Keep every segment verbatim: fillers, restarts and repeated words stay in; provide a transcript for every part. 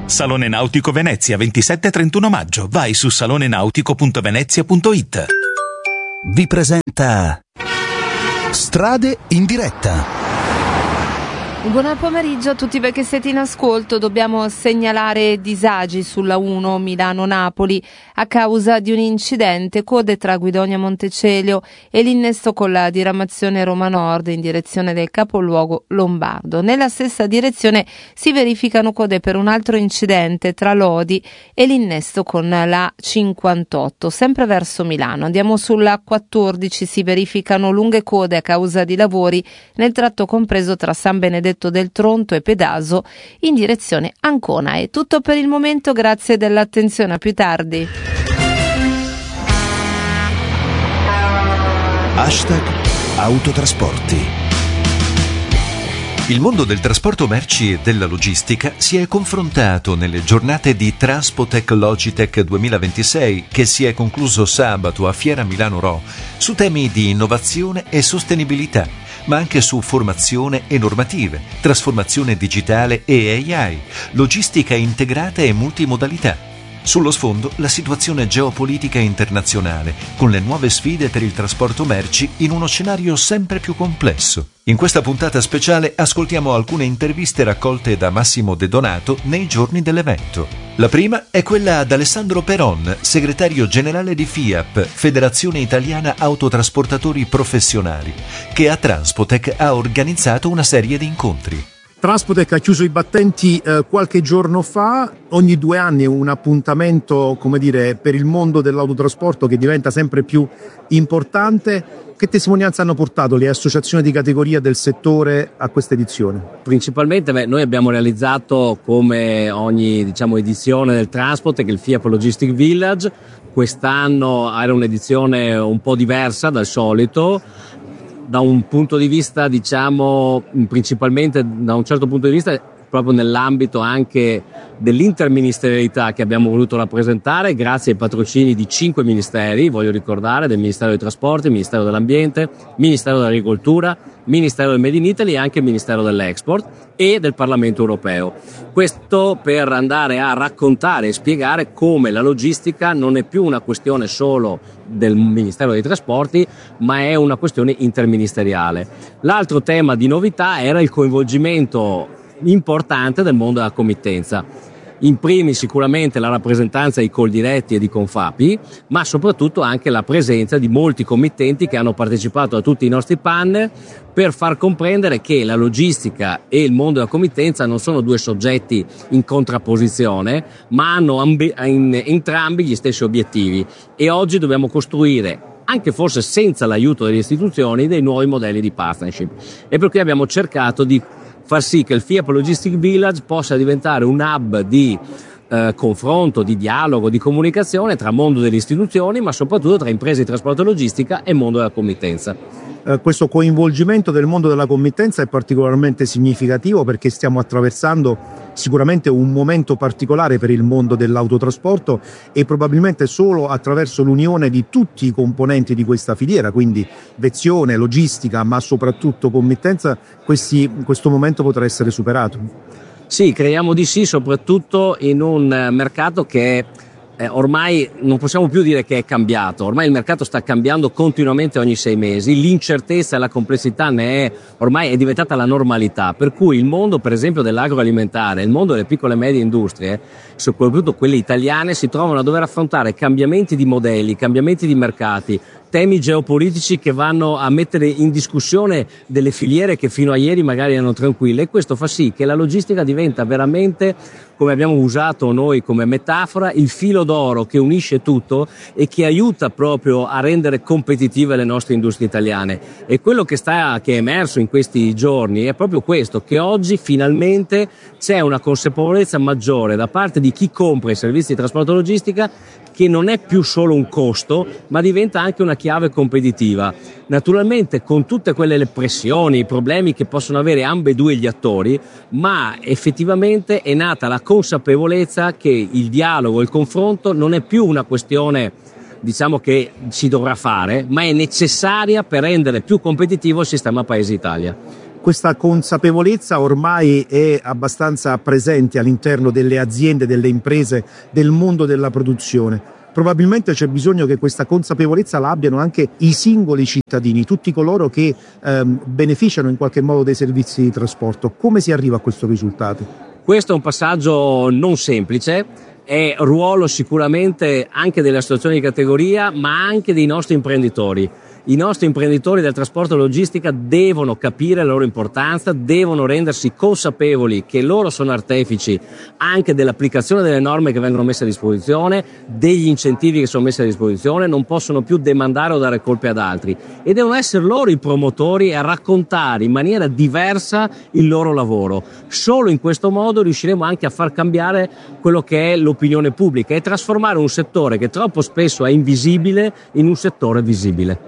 Salone Nautico Venezia, ventisette e trentuno maggio. Vai su salonenautico punto venezia punto it. Vi presenta Strade in diretta. Buon pomeriggio a tutti voi che siete in ascolto. Dobbiamo segnalare disagi sulla uno Milano-Napoli a causa di un incidente, code tra Guidonia Montecelio e l'innesto con la diramazione Roma Nord in direzione del capoluogo lombardo. Nella stessa direzione si verificano code per un altro incidente tra Lodi e l'innesto con la cinquantotto, sempre verso Milano. Andiamo sulla quattordici, si verificano lunghe code a causa di lavori nel tratto compreso tra San Benedetto del Tronto e Pedaso in direzione Ancona. È tutto per il momento, grazie dell'attenzione, a più tardi. Hashtag Autotrasporti. Il mondo del trasporto merci e della logistica si è confrontato nelle giornate di Transpotec Logitech duemilaventisei, che si è concluso sabato a Fiera Milano Ro, su temi di innovazione e sostenibilità, ma anche su formazione e normative, trasformazione digitale e A I, logistica integrata e multimodalità. Sullo sfondo la situazione geopolitica internazionale, con le nuove sfide per il trasporto merci in uno scenario sempre più complesso. In questa puntata speciale ascoltiamo alcune interviste raccolte da Massimo De Donato nei giorni dell'evento. La prima è quella ad Alessandro Peron, segretario generale di FIAP, Federazione Italiana Autotrasportatori Professionali, che a Transpotec ha organizzato una serie di incontri. Transpotec ha chiuso i battenti eh, qualche giorno fa. Ogni due anni è un appuntamento, come dire, per il mondo dell'autotrasporto che diventa sempre più importante. Che testimonianza hanno portato le associazioni di categoria del settore a questa edizione? Principalmente beh, noi abbiamo realizzato, come ogni diciamo, edizione del Transpotec, il FIAP Logistic Village. Quest'anno era un'edizione un po' diversa dal solito, da un punto di vista, diciamo, principalmente da un certo punto di vista, proprio nell'ambito anche dell'interministerialità che abbiamo voluto rappresentare, grazie ai patrocini di cinque ministeri, voglio ricordare, del Ministero dei Trasporti, Ministero dell'Ambiente, Ministero dell'Agricoltura, Ministero del Made in Italy e anche Ministero dell'Export e del Parlamento Europeo. Questo per andare a raccontare e spiegare come la logistica non è più una questione solo del Ministero dei Trasporti, ma è una questione interministeriale. L'altro tema di novità era il coinvolgimento importante del mondo della committenza. In primis sicuramente la rappresentanza di Coldiretti e di Confapi, ma soprattutto anche la presenza di molti committenti che hanno partecipato a tutti i nostri panel per far comprendere che la logistica e il mondo della committenza non sono due soggetti in contrapposizione, ma hanno ambi- in, entrambi gli stessi obiettivi, e oggi dobbiamo costruire, anche forse senza l'aiuto delle istituzioni, dei nuovi modelli di partnership. E per cui abbiamo cercato di far sì che il FIAP Logistic Village possa diventare un hub di eh, confronto, di dialogo, di comunicazione tra mondo delle istituzioni, ma soprattutto tra imprese di trasporto e logistica e mondo della committenza. Eh, questo coinvolgimento del mondo della committenza è particolarmente significativo perché stiamo attraversando sicuramente un momento particolare per il mondo dell'autotrasporto, e probabilmente solo attraverso l'unione di tutti i componenti di questa filiera, quindi vezione, logistica, ma soprattutto committenza, questi, questo momento potrà essere superato. Sì, crediamo di sì, soprattutto in un mercato che Eh, ormai non possiamo più dire che è cambiato, ormai il mercato sta cambiando continuamente ogni sei mesi, l'incertezza e la complessità ne è, ormai è diventata la normalità, per cui il mondo per esempio dell'agroalimentare, il mondo delle piccole e medie industrie, soprattutto quelle italiane, si trovano a dover affrontare cambiamenti di modelli, cambiamenti di mercati, temi geopolitici che vanno a mettere in discussione delle filiere che fino a ieri magari erano tranquille, e questo fa sì che la logistica diventa veramente, come abbiamo usato noi come metafora, il filo d'oro che unisce tutto e che aiuta proprio a rendere competitive le nostre industrie italiane. E quello che sta che è emerso in questi giorni è proprio questo, che oggi finalmente c'è una consapevolezza maggiore da parte di chi compra i servizi di trasporto e logistica, che non è più solo un costo, ma diventa anche una chiave competitiva. Naturalmente con tutte quelle pressioni, i problemi che possono avere ambedue gli attori, ma effettivamente è nata la consapevolezza che il dialogo, il confronto non è più una questione, diciamo, che si dovrà fare, ma è necessaria per rendere più competitivo il sistema Paese Italia. questa consapevolezza ormai è abbastanza presente all'interno delle aziende, delle imprese, del mondo della produzione. Probabilmente c'è bisogno che questa consapevolezza la abbiano anche i singoli cittadini, tutti coloro che ehm, beneficiano in qualche modo dei servizi di trasporto. Come si arriva a questo risultato? Questo è un passaggio non semplice, è ruolo sicuramente anche delle associazioni di categoria, ma anche dei nostri imprenditori. I nostri imprenditori del trasporto e logistica devono capire la loro importanza, devono rendersi consapevoli che loro sono artefici anche dell'applicazione delle norme che vengono messe a disposizione, degli incentivi che sono messi a disposizione, non possono più demandare o dare colpe ad altri e devono essere loro i promotori a raccontare in maniera diversa il loro lavoro. Solo in questo modo riusciremo anche a far cambiare quello che è l'opinione pubblica e trasformare un settore che troppo spesso è invisibile in un settore visibile.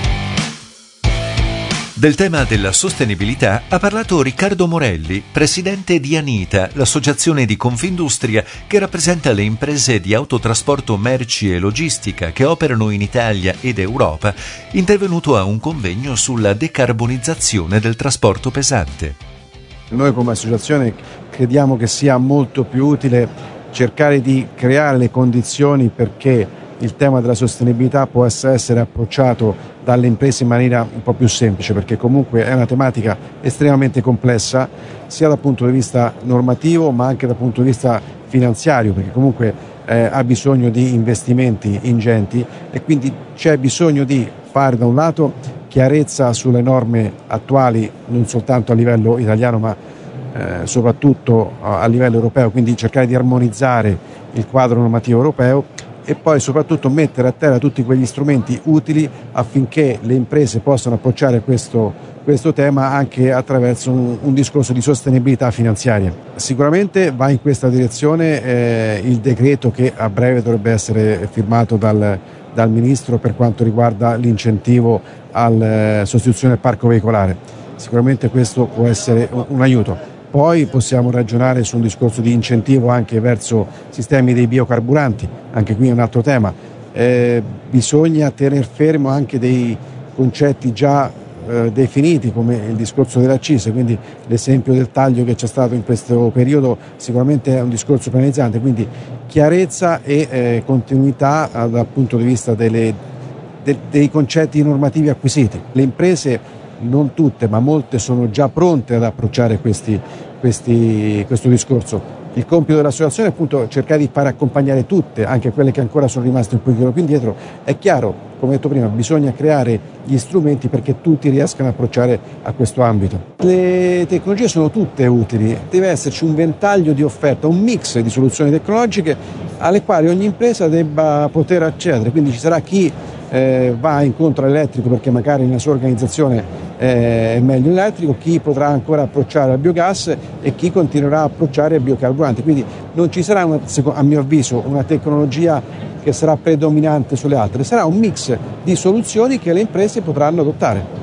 Del tema della sostenibilità ha parlato Riccardo Morelli, presidente di Anita, l'associazione di Confindustria che rappresenta le imprese di autotrasporto merci e logistica che operano in Italia ed Europa, intervenuto a un convegno sulla decarbonizzazione del trasporto pesante. Noi come associazione crediamo che sia molto più utile cercare di creare le condizioni perché il tema della sostenibilità possa essere approcciato dalle imprese in maniera un po' più semplice, perché comunque è una tematica estremamente complessa sia dal punto di vista normativo ma anche dal punto di vista finanziario, perché comunque eh, ha bisogno di investimenti ingenti e quindi c'è bisogno di fare da un lato chiarezza sulle norme attuali non soltanto a livello italiano ma eh, soprattutto a livello europeo, quindi cercare di armonizzare il quadro normativo europeo e poi soprattutto mettere a terra tutti quegli strumenti utili affinché le imprese possano approcciare questo, questo tema anche attraverso un, un discorso di sostenibilità finanziaria. Sicuramente va in questa direzione eh, il decreto che a breve dovrebbe essere firmato dal, dal Ministro per quanto riguarda l'incentivo alla eh, sostituzione del parco veicolare. Sicuramente questo può essere un, un aiuto. Poi possiamo ragionare su un discorso di incentivo anche verso sistemi dei biocarburanti, anche qui è un altro tema. Eh, bisogna tener fermo anche dei concetti già eh, definiti come il discorso delle accise, quindi l'esempio del taglio che c'è stato in questo periodo sicuramente è un discorso penalizzante, quindi chiarezza e eh, continuità eh, dal punto di vista delle, de, dei concetti normativi acquisiti. Le imprese non tutte, ma molte sono già pronte ad approcciare questi, questi, questo discorso. Il compito dell'associazione è appunto cercare di fare accompagnare tutte, anche quelle che ancora sono rimaste un pochino più indietro. È chiaro, come detto prima, bisogna creare gli strumenti perché tutti riescano ad approcciare a questo ambito. Le tecnologie sono tutte utili, deve esserci un ventaglio di offerta, un mix di soluzioni tecnologiche alle quali ogni impresa debba poter accedere, quindi ci sarà chi Eh, va incontro all'elettrico perché magari nella sua organizzazione eh, è meglio l'elettrico, chi potrà ancora approcciare al biogas e chi continuerà a approcciare al biocarburante, quindi non ci sarà una, a mio avviso una tecnologia che sarà predominante sulle altre, sarà un mix di soluzioni che le imprese potranno adottare.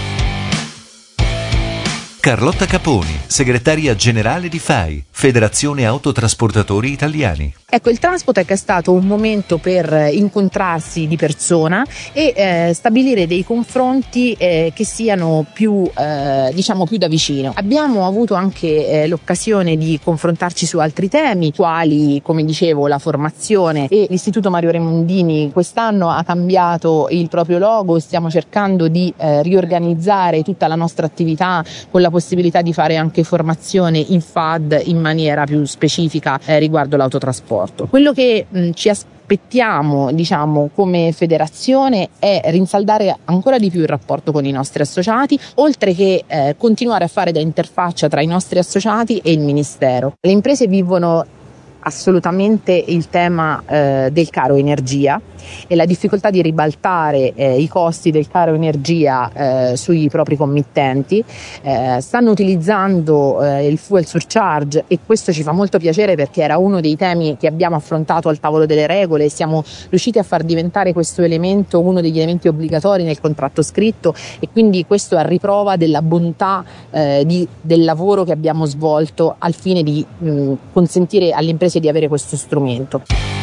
Carlotta Caponi, segretaria generale di F A I, Federazione Autotrasportatori Italiani. Ecco, il Transpotec è stato un momento per incontrarsi di persona e eh, stabilire dei confronti eh, che siano più, eh, diciamo, più da vicino. Abbiamo avuto anche eh, l'occasione di confrontarci su altri temi, quali, come dicevo, la formazione, e l'Istituto Mario Remondini quest'anno ha cambiato il proprio logo, stiamo cercando di eh, riorganizzare tutta la nostra attività con la possibilità di fare anche formazione in F A D in maniera più specifica eh, riguardo l'autotrasporto. Quello che mh, ci aspettiamo, diciamo, come federazione è rinsaldare ancora di più il rapporto con i nostri associati, oltre che eh, continuare a fare da interfaccia tra i nostri associati e il Ministero. Le imprese vivono assolutamente il tema eh, del caro energia e la difficoltà di ribaltare eh, i costi del caro energia eh, sui propri committenti. Eh, stanno utilizzando eh, il fuel surcharge e questo ci fa molto piacere perché era uno dei temi che abbiamo affrontato al tavolo delle regole e siamo riusciti a far diventare questo elemento uno degli elementi obbligatori nel contratto scritto, e quindi questo è a riprova della bontà eh, di, del lavoro che abbiamo svolto al fine di mh, consentire alle imprese di avere questo strumento.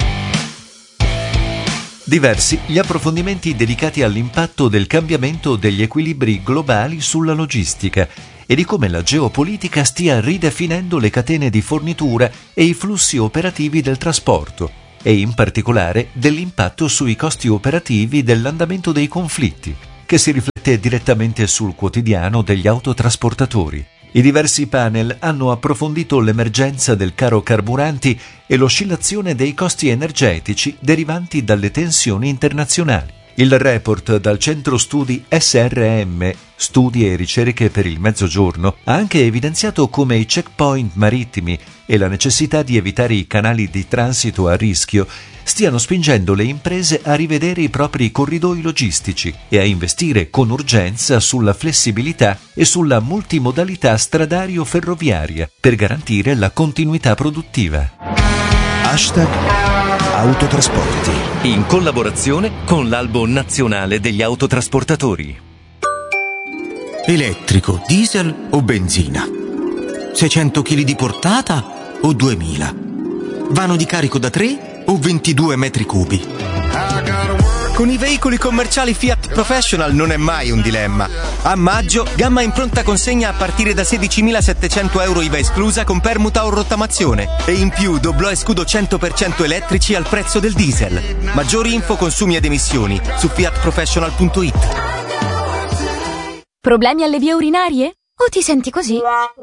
Diversi gli approfondimenti dedicati all'impatto del cambiamento degli equilibri globali sulla logistica e di come la geopolitica stia ridefinendo le catene di fornitura e i flussi operativi del trasporto, e in particolare dell'impatto sui costi operativi dell'andamento dei conflitti, che si riflette direttamente sul quotidiano degli autotrasportatori. I diversi panel hanno approfondito l'emergenza del caro carburanti e l'oscillazione dei costi energetici derivanti dalle tensioni internazionali. Il report dal centro studi S R M, Studi e Ricerche per il Mezzogiorno, ha anche evidenziato come i checkpoint marittimi e la necessità di evitare i canali di transito a rischio stiano spingendo le imprese a rivedere i propri corridoi logistici e a investire con urgenza sulla flessibilità e sulla multimodalità stradario-ferroviaria per garantire la continuità produttiva. Hashtag Autotrasporti. In collaborazione con l'Albo Nazionale degli Autotrasportatori. Elettrico, diesel o benzina? seicento chili di portata o duemila? Vano di carico da tre o ventidue metri cubi? Con i veicoli commerciali Fiat Professional non è mai un dilemma. A maggio, gamma in pronta consegna a partire da sedicimilasettecento euro I V A esclusa con permuta o rottamazione. E in più doblò e scudo cento per cento elettrici al prezzo del diesel. Maggiori info, consumi ed emissioni su fiat professional punto it. Problemi alle vie urinarie? O ti senti così?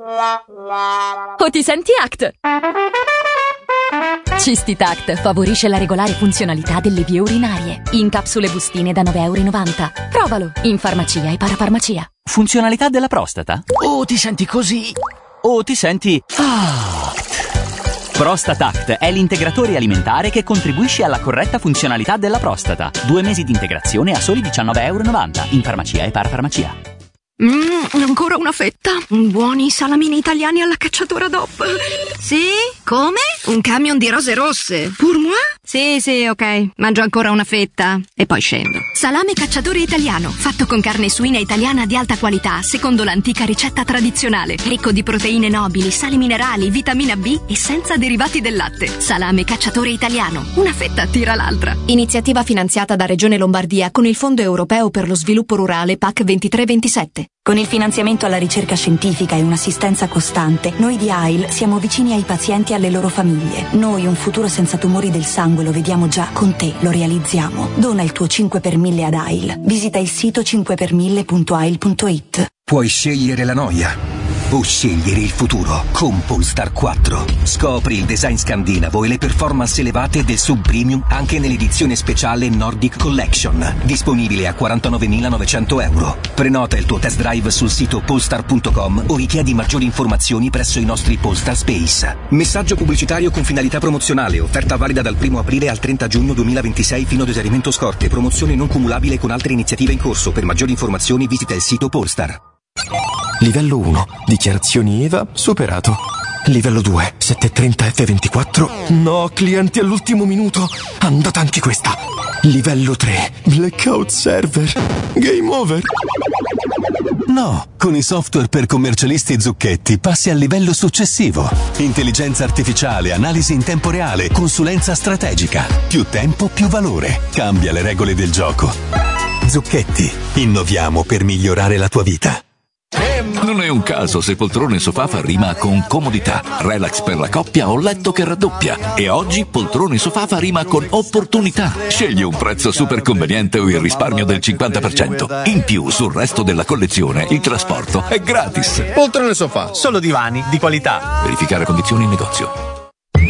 O ti senti A C T? Cistitact favorisce la regolare funzionalità delle vie urinarie. In capsule bustine da nove e novanta euro. Provalo in farmacia e parafarmacia. Funzionalità della prostata? O ti senti così? O ti senti A C T? Prostatact è l'integratore alimentare che contribuisce alla corretta funzionalità della prostata. Due mesi di integrazione a soli diciannove e novanta euro in farmacia e parafarmacia. Mmm, ancora una fetta. Buoni salamini italiani alla cacciatora D O P. Sì? Come? Un camion di rose rosse. Pour moi? Sì, sì, ok. Mangio ancora una fetta e poi scendo. Salame cacciatore italiano, fatto con carne suina italiana di alta qualità, secondo l'antica ricetta tradizionale. Ricco di proteine nobili, sali minerali, vitamina B e senza derivati del latte. Salame cacciatore italiano. Una fetta tira l'altra. Iniziativa finanziata da Regione Lombardia con il Fondo Europeo per lo Sviluppo Rurale P A C ventitré ventisette. Con il finanziamento alla ricerca scientifica e un'assistenza costante, noi di A I L siamo vicini ai pazienti e alle loro famiglie. Noi un futuro senza tumori del sangue lo vediamo già, con te lo realizziamo. Dona il tuo cinque per mille ad A I L. Visita il sito cinque per mille punto a i l punto it. Puoi scegliere la noia o scegliere il futuro con Polestar quattro. Scopri il design scandinavo e le performance elevate del sub premium anche nell'edizione speciale Nordic Collection, disponibile a quarantanovemilanovecento euro. Prenota il tuo test drive sul sito polestar punto com o richiedi maggiori informazioni presso i nostri Polestar Space. Messaggio pubblicitario con finalità promozionale, offerta valida dal primo aprile al trenta giugno duemilaventisei fino ad esaurimento scorte, promozione non cumulabile con altre iniziative in corso. Per maggiori informazioni visita il sito Polestar. Livello uno, dichiarazioni E V A, superato. Livello due, settecentotrenta F ventiquattro. No, clienti all'ultimo minuto. Andata anche questa. Livello tre, blackout server. Game over. No, con i software per commercialisti Zucchetti passi al livello successivo. Intelligenza artificiale, analisi in tempo reale, consulenza strategica. Più tempo, più valore. Cambia le regole del gioco. Zucchetti, innoviamo per migliorare la tua vita. Non è un caso se poltrone sofà fa rima con comodità, relax per la coppia o letto che raddoppia. E oggi poltrone sofà fa rima con opportunità. Scegli un prezzo super conveniente o il risparmio del cinquanta per cento. In più, sul resto della collezione, il trasporto è gratis. Poltrone sofà, solo divani di qualità. Verificare condizioni in negozio.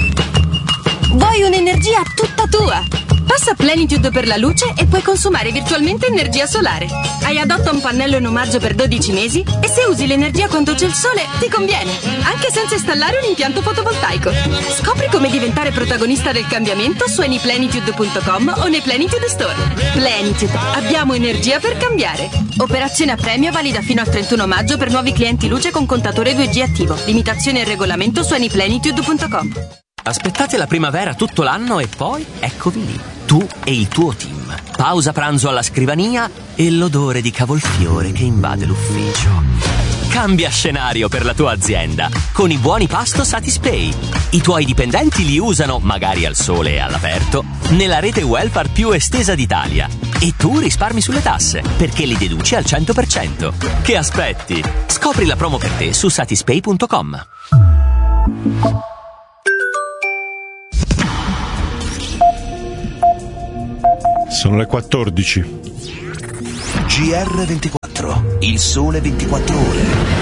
Vuoi un'energia tutta tua? Passa Plenitude per la luce e puoi consumare virtualmente energia solare. Hai adotta un pannello in omaggio per dodici mesi e se usi l'energia quando c'è il sole ti conviene, anche senza installare un impianto fotovoltaico. Scopri come diventare protagonista del cambiamento su anyplenitude punto com o nei Plenitude Store. Plenitude, abbiamo energia per cambiare. Operazione a premio valida fino al trentuno maggio per nuovi clienti luce con contatore due G attivo. Limitazione e regolamento su anyplenitude punto com. Aspettate la primavera tutto l'anno e poi eccovi lì, tu e il tuo team. Pausa pranzo alla scrivania e l'odore di cavolfiore che invade l'ufficio. Cambia scenario per la tua azienda con i buoni pasto Satispay. I tuoi dipendenti li usano, magari al sole e all'aperto, nella rete welfare più estesa d'Italia. E tu risparmi sulle tasse, perché li deduci al cento per cento. Che aspetti? Scopri la promo per te su satispay punto com. Sono le quattordici. G R ventiquattro, il sole ventiquattro ore.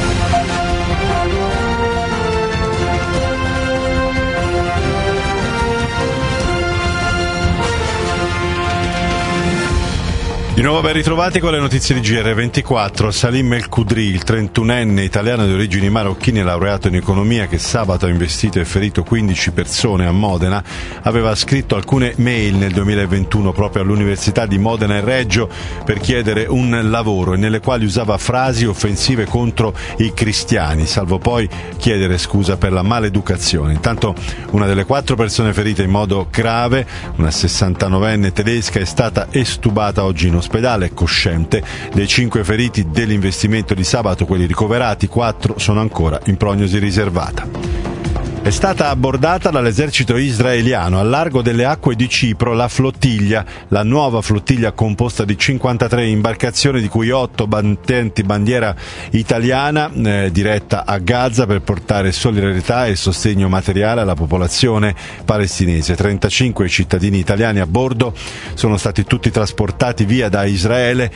Di nuovo ben ritrovati con le notizie di G R ventiquattro. Salim El Kudri, il trentunenne italiano di origini marocchine laureato in economia che sabato ha investito e ferito quindici persone a Modena, aveva scritto alcune mail nel duemilaventuno proprio all'Università di Modena e Reggio per chiedere un lavoro e nelle quali usava frasi offensive contro i cristiani, salvo poi chiedere scusa per la maleducazione. Intanto una delle quattro persone ferite in modo grave, una sessantanovenne tedesca, è stata estubata oggi in ospedale. Ospedale cosciente. Dei cinque feriti dell'investimento di sabato, quelli ricoverati, quattro sono ancora in prognosi riservata. È stata abbordata dall'esercito israeliano al largo delle acque di Cipro la flottiglia, la nuova flottiglia composta di cinquantatré imbarcazioni, di cui otto battenti bandiera italiana, eh, diretta a Gaza per portare solidarietà e sostegno materiale alla popolazione palestinese. trentacinque cittadini italiani a bordo sono stati tutti trasportati via da Israele.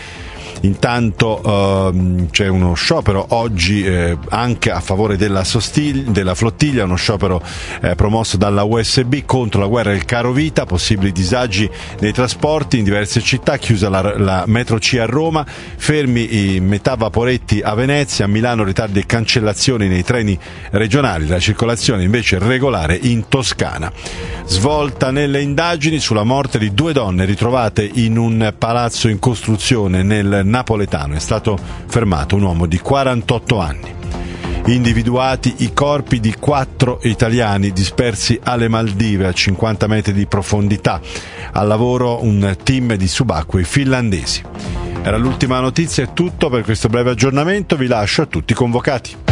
Intanto ehm, c'è uno sciopero oggi eh, anche a favore della, sostiglia, della flottiglia, uno sciopero eh, promosso dalla U S B contro la guerra e il caro vita, possibili disagi nei trasporti in diverse città, chiusa la, la metro C a Roma, fermi i metà vaporetti a Venezia, a Milano ritardi e cancellazioni nei treni regionali, la circolazione invece regolare in Toscana. Svolta nelle indagini sulla morte di due donne ritrovate in un palazzo in costruzione nel napoletano. È stato fermato un uomo di quarantotto anni. Individuati i corpi di quattro italiani dispersi alle Maldive a cinquanta metri di profondità. Al lavoro un team di subacquei finlandesi. Era l'ultima notizia, è tutto per questo breve aggiornamento, vi lascio a tutti i convocati.